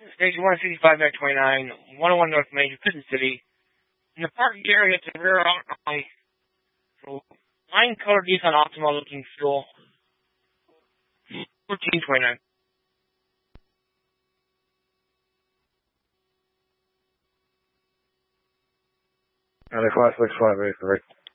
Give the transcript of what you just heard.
Station 165 at 29, 101 North Main, Prison City. In the parking area to the rear of my line color Nissan Optima looking fuel. 1429. And a class 6583.